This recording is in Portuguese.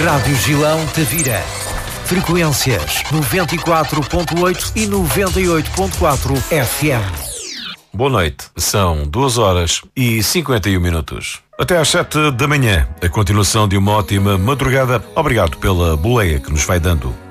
Rádio Gilão Tavira. Frequências 94.8 e 98.4 FM. Boa noite, são 2h51. Até às 7 da manhã, a continuação de uma ótima madrugada. Obrigado pela boleia que nos vai dando.